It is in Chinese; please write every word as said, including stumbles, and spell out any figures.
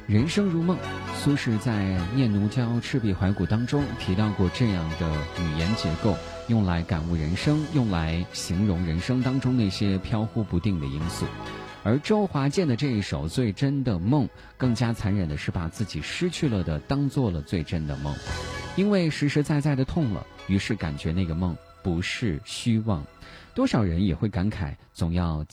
人生如梦，苏轼在《念奴娇·赤壁怀古》当中提到过这样的语言结构，用来感悟人生，用来形容人生当中那些飘忽不定的因素。而周华健的这一首《最真的梦》，更加残忍的是把自己失去了的当做了最真的梦，因为实实在在的痛了，于是感觉那个梦不是虚妄。多少人也会感慨，总要